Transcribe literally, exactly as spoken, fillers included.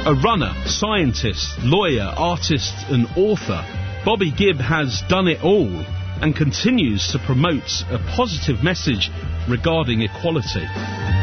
A runner, scientist, lawyer, artist and author, Bobby Gibb has done it all and continues to promote a positive message regarding equality.